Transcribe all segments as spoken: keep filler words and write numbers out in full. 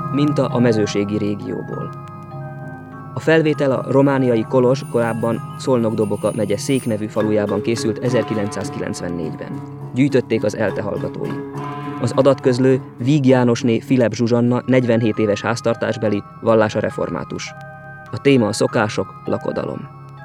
minta a mezőségi régióból. A felvétel a romániai Kolos, korábban Szolnok-Doboka megye Szék nevű falujában készült ezerkilencszázkilencvennégyben. Gyűjtötték az ELTE hallgatói. Az adatközlő Víg Jánosné Filip Zsuzsanna negyvenhét éves háztartásbeli, vallása református. A téma a szokások, lakodalom.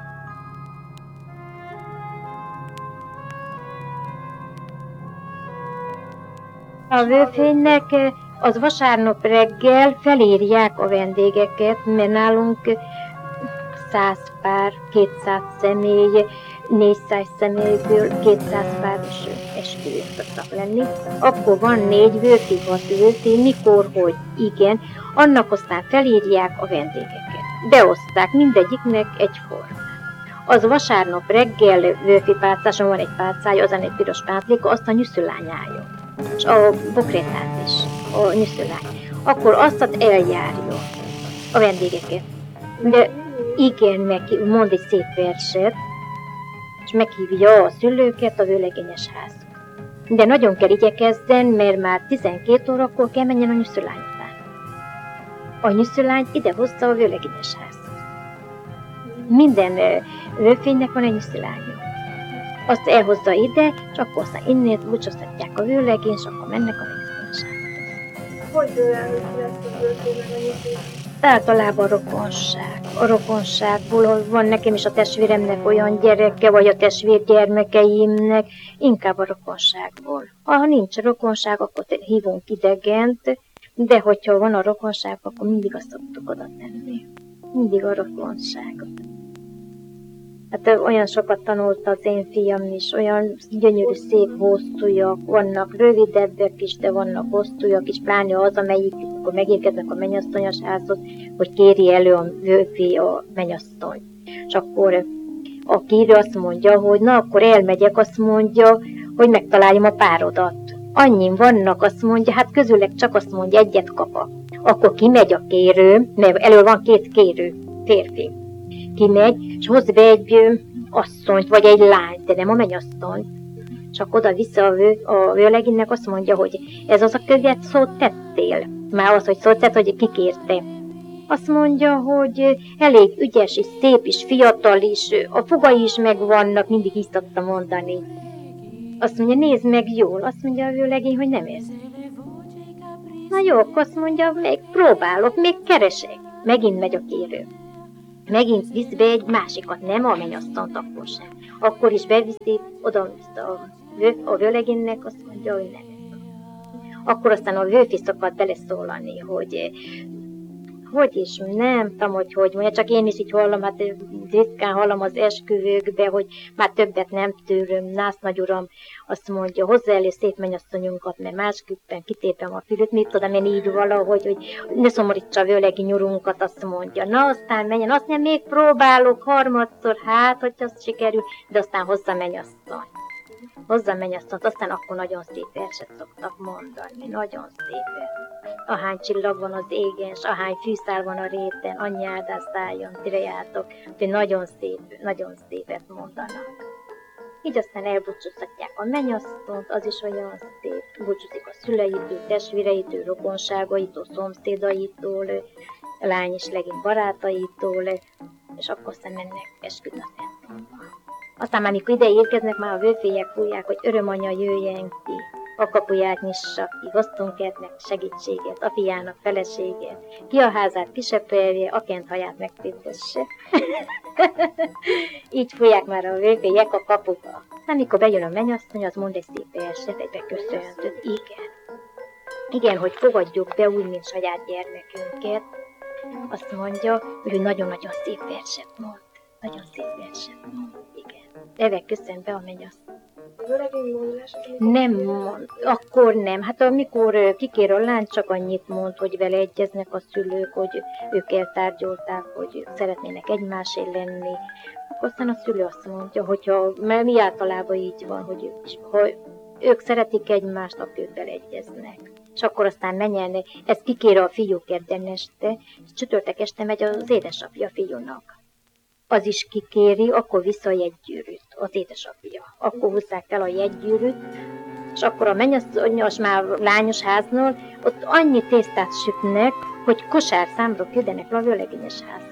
A vőfénynek az vasárnap reggel felírják a vendégeket, mert nálunk száz pár, kétszáz személy, négyszáz személyből kétszáz páros esküvők szoktak lenni. Akkor van négy vőfi, hat vőfi, mikor, hogy igen, annak aztán felírják a vendégeket. Beoszták mindegyiknek egyforma. Az vasárnap reggel vőfi pálcáson van egy pálcája, azon egy piros pátléka, azt a nyüszülányája. És a bokrétát is, a nyüszülány. Akkor azt eljárja a vendégeket. De igen, meg mond egy szép verset, és meghívja a szülőket a vőlegényes házba. De nagyon kell igyekezzen, mert már tizenkét órakor kell menjen a nyüszülány után. A nyüszülányt ide hozza a vőlegényes házba. Minden vőfénynek van egy nyüszülánya. Azt elhozza ide, és akkor aztán innét búcsúztatják a vőlegény, és akkor mennek a nyusztlansághoz. Hogy dől lesz a vőfénynek a nyusztlanság? Általában a rokonság. A rokonságból van nekem is a testvéremnek olyan gyereke, vagy a testvérgyermekeimnek, inkább a rokonságból. Ha nincs rokonság, akkor hívunk idegent, de hogyha van a rokonság, akkor mindig azt szoktuk oda tenni. Mindig a rokonságot. Hát olyan sokat tanult az én fiam is, olyan gyönyörű, szép hosszújak, vannak rövidebbek is, de vannak hosszújak is, pláne az, amelyik, amikor megérkeznek a mennyasszonyos házhoz, hogy kéri elő a vőfi a mennyasszony. És akkor a kérő azt mondja, hogy na, akkor elmegyek, azt mondja, hogy megtaláljam a párodat. Annyin vannak, azt mondja, hát közülek csak azt mondja, egyet kap. Akkor kimegy a kérő, mert elő van két kérő, férfi. Kimegy, és hoz be egy asszonyt, vagy egy lányt, de nem a mennyasszony. Csak oda-vissza a, vő, a vőlegénynek azt mondja, hogy ez az a követ szót tettél. Már az, hogy szót tett, hogy kikérte. Azt mondja, hogy elég ügyes és szép és fiatal is, a fogai is megvannak, mindig így szokta mondani. Azt mondja, nézd meg jól, azt mondja a vőlegény, hogy nem ez. Na jó, azt mondja, még próbálok, még keresek. Megint megy a kérő. Megint visz be egy másikat, nem a mennyasszont akkor sem. Akkor is beviszi oda a, vő, a vőlegénynek, azt mondja, hogy nem. Akkor aztán a vőfi szokott beleszólani, hogy hogy is, nem tudom, hogy hogy mondja, csak én is így hallom, hát ritkán hallom az esküvőkbe, hogy már többet nem tőlöm, nász nagy uram, azt mondja, hozzá elő szép mennyasszonyunkat, mert másképpen kitépem a fülöt, mit tudom én így valahogy, hogy ne szomorítsa a vőlegény urunkat, azt mondja, na aztán menjen, azt nem még próbálok harmadszor, hát, hogy az sikerül, de aztán hozzá mennyasszony. Hozzá mennyasszonyt, aztán akkor nagyon szép verset szoktak mondani, nagyon szép. Ahány csillag van az égen, s ahány fűszál van a réten, annyi áldás szálljon, tirejátok, hogy nagyon szép, nagyon szépet mondanak. Így aztán elbúcsúztatják a mennyasszonyt, az is olyan szép, búcsúzik a szüleitől, testvéreitől, rokonságaitól, szomszédaitól, a lány és legény barátaitól, és akkor aztán mennek esküdni a templomba. Aztán már mikor ide érkeznek, már a vőfélyek fújják, hogy örömanya jöjjen ki, a kapuját nyissa ki, hoztunk nektek segítséget, a fiának feleséget, ki a házát kisepelje, a kent haját megtéptesse. Így fújják már a vőfélyek a kapuba. Nem, mikor bejön a mennyasszony, az mond egy szép verset, egy beköszöntött. Igen. Igen, hogy fogadjuk be úgy, mint saját gyermekünket. Azt mondja, hogy nagyon-nagyon szép verset mond. Nagyon szép verset mond. Igen. Eve köszön be a mennyasszony. Nem mond, akkor nem. Hát amikor kikér a lány, csak annyit mond, hogy vele egyeznek a szülők, hogy ők eltárgyolták, hogy szeretnének egymásé lenni. Akkor aztán a szülő azt mondja, hogyha, mert mi általában így van, hogy ők, is, ha ők szeretik egymást, akkor ők beleegyeznek. És akkor aztán menjen, ez kikér a fiú kedden este, és csütörtök este megy az édesapja fiúnak. Az is kikéri, akkor vissza a jegygyűrűt, az édesapja. Akkor húzzák el a jegygyűrűt, És akkor a mennyasszonyos, már lányos háznál, ott annyi tésztát sütnek, hogy kosárszámra küldenek le a vőlegényes házhoz.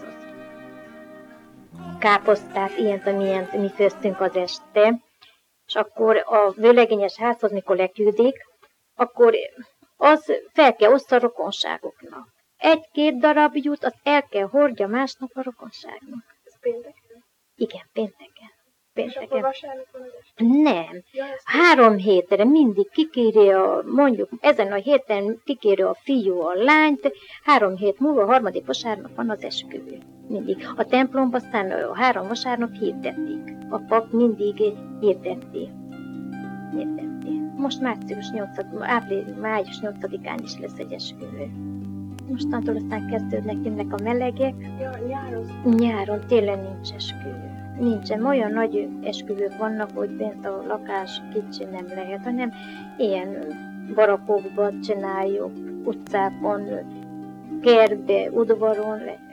Káposztát, ilyent, amilyent mi főztünk az este, és akkor a vőlegényes házhoz, mikor leküldik, akkor az fel kell osztani a rokonságoknak. Egy-két darab jut, az el kell hordja másnap a rokonságnak. Ez pénteken? Igen, pénteken. És akkor pénteken. vasárnapon az este? Nem. Ja, ezt Három hétre mindig kikéri a, mondjuk ezen a héten kikéri a fiú a lányt, három hét múlva, a harmadik vasárnap van az esküvő. Mindig. A templomban aztán a három vasárnap hirdetik. A pap mindig hirdeti. Hirdeti. Most március nyolcadikán, április, május nyolcadikán is lesz egy esküvő. Mostantól aztán kezdődnek jönnek a melegek. Ja, nyáron. Nyáron télen nincs esküvő. Nincsen. Olyan nagy esküvők vannak, hogy bent a lakás kicsi nem lehet, hanem ilyen barakokban csináljuk, utcákon, kertbe, udvaron,